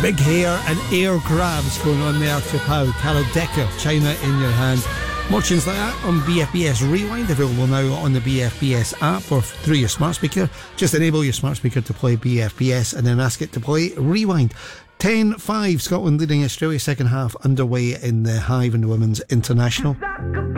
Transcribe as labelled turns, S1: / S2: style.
S1: Big hair and air grabs going on there to Pow. Carol Decker, China in Your Hand. More tunes like that on BFBS Rewind, available now on the BFBS app or through your smart speaker. Just enable your smart speaker to play BFBS and then ask it to play Rewind. 10-5, Scotland leading Australia, second half underway in the Hive and the Women's International.